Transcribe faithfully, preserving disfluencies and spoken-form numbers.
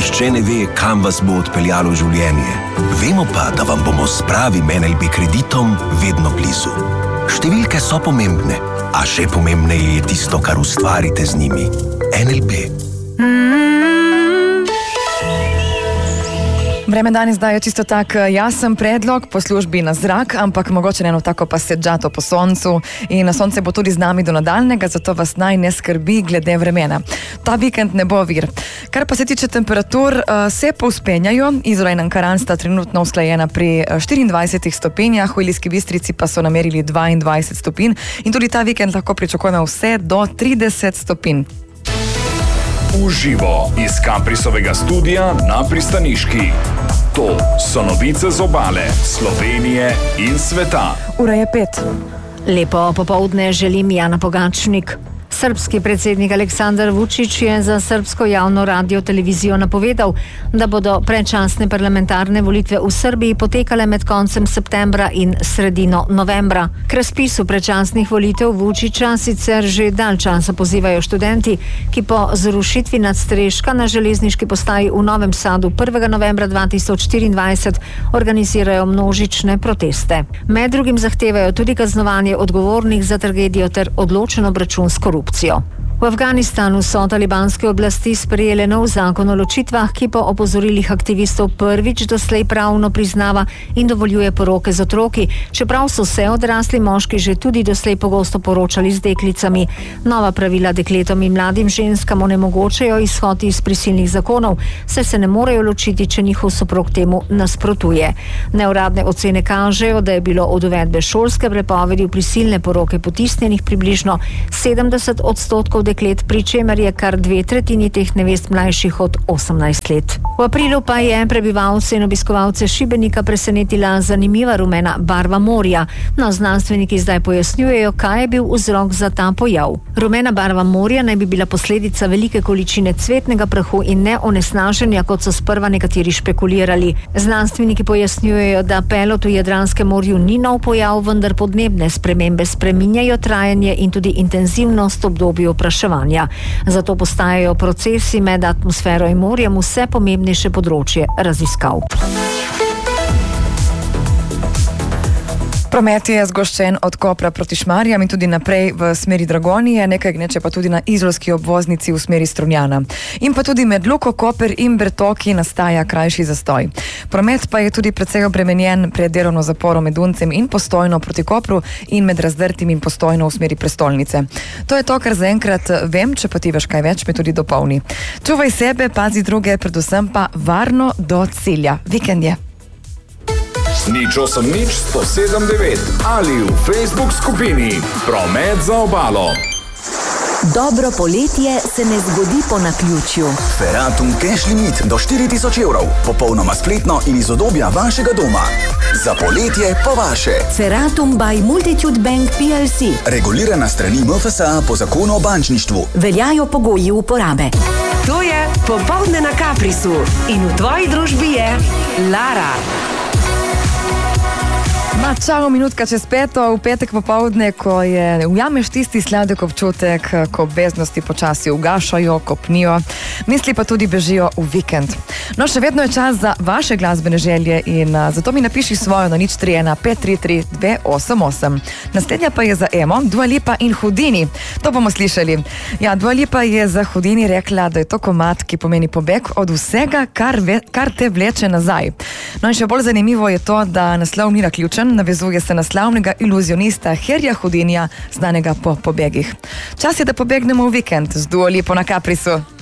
nihče ne ve, kam vas bo odpeljalo življenje. Vemo pa, da vam bomo s pravim N L B kreditom vedno blizu. Številke so pomembne, a še pomembneje je tisto, kar ustvarite z njimi. N L B. Vreme danes daje čisto tak jasen predlog po službi na zrak, ampak mogoče eno tako pa sedžato po soncu in na sonce bo tudi z nami do nadaljnega, zato vas naj ne skrbi glede vremena. Ta vikend ne bo vir. Kar pa se tiče temperatur, se povzpenjajo. Izola in Ankaran sta trenutno usklajena pri štiriindvajsetih stopinjah, v Ilirski Bistrici pa so namerili dvaindvajset stopinj in tudi ta vikend lahko pričakujemo vse do trideset stopinj. Uživo iz Kaprisovega studia na Pristaniški. To so novice z obale, Slovenije in sveta. Ura je pet. Lepo popoldne želim Jana Pogačnik. Srbski predsednik Aleksandar Vučić je za srbsko javno radio televizijo napovedal, da bodo predčasne parlamentarne volitve v Srbiji potekale med koncem septembra in sredino novembra. K razpisu predčasnih volitev Vučića sicer že dalj časa pozivajo študenti, ki po zrušitvi nadstreška na železniški postaji v Novem Sadu prvega novembra dva tisoč štiriindvajset organizirajo množične proteste. Med drugim zahtevajo tudi kaznovanje odgovornih za tragedijo ter odločen obračun s korupcijo. V Afganistanu so talibanske oblasti sprejele nov zakon o ločitvah, ki po opozorilih aktivistov prvič doslej pravno priznava in dovoljuje poroke z otroki, čeprav so se odrasli moški že tudi doslej pogosto poročali z deklicami. Nova pravila dekletom in mladim ženskam onemogočajo izhod iz prisilnih zakonov, saj se ne morejo ločiti, če njihov soprog temu nasprotuje. Neuradne ocene kažejo, da je bilo od uvedbe šolske prepovedi v prisilne poroke potisnjenih približno sedemdeset odstotkov deklet, pri čemer je kar dve tretjini teh nevest mlajših od osemnajst let. V aprilu pa je prebivalce in obiskovalce Šibenika presenetila zanimiva rumena barva morja. No, znanstveniki zdaj pojasnjujejo, kaj je bil vzrok za ta pojav. Rumena barva morja naj bi bila posledica velike količine cvetnega prahu in ne onesnaženja, kot so sprva nekateri špekulirali. Znanstveniki pojasnjujejo, da pelot v Jadranskem morju ni nov pojav, vendar podnebne spremembe spreminjajo trajanje in tudi intenzivnost obdobja opraševanja. Zato postajajo procesi med atmosfero in morjem vse pomembnejše področje raziskav. Promet je zgoščen od Kopra proti Šmarjam in tudi naprej v smeri Dragonije, nekaj gneče pa tudi na izolski obvoznici v smeri Strunjana. In pa tudi med Luko, Koper in Bertoki nastaja krajši zastoj. Promet pa je tudi precej obremenjen pred delovno zaporo med Uncem in Postojno proti Kopru in med Razdrtim in Postojno v smeri prestolnice. To je to, kar zaenkrat vem, če pa ti veš kaj več, me tudi dopolni. Čuvaj sebe, pazi druge, predvsem pa varno do cilja. Vikend je. Nič osem nič sto sedem devet ali v Facebook skupini Promet za obalo. Dobro poletje se ne zgodi po naključju. Feratum cash limit do štiri tisoč evrov, popolnoma spletno in iz udobja vašega doma. Za poletje po vaše. Feratum by Multitude Bank P L C. Regulirana strani M F S A po zakonu o bančništvu. Veljajo pogoji uporabe. To je Popoldne na Kaprisu in v tvoji družbi je Lara. Ma, čau, minutka čez peto, v petek popoldne, ko je ujameš tisti sladek občutek, ko obveznosti počasi ugašajo, kopnijo, misli pa tudi bežijo v vikend. No, še vedno je čas za vaše glasbene želje in a, zato mi napiši svojo na nič tri ena pet tri tri dve osem osem. Naslednja pa je za Emo, Dua Lipa in Houdini. To bomo slišali. Ja, Dua Lipa je za Houdini rekla, da je to komad, ki pomeni pobeg od vsega, kar, ve, kar te vleče nazaj. No in še bolj zanimivo je to, da naslov ni naključen, navezuje se na slavnega iluzionista Harryja Houdinija, znanega po pobegih. Čas je, da pobegnemo v vikend z Dua Lipo na Kaprisu.